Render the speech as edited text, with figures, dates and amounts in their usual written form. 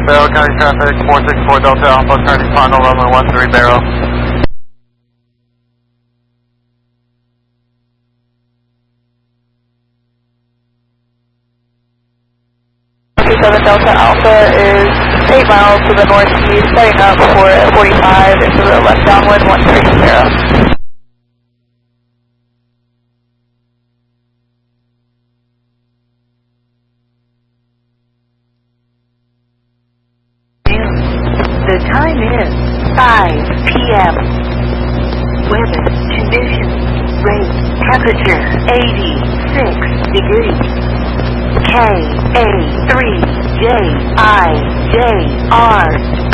Barrow County traffic, 464 Delta Alpha, turning final runway 13 Barrow. 7 Delta Alpha is 8 miles to the northeast, setting up for 45 into the left downwind 13 Barrow. The time is 5 p.m. Weather conditions, rate, temperature 86 degrees. KA3JIJR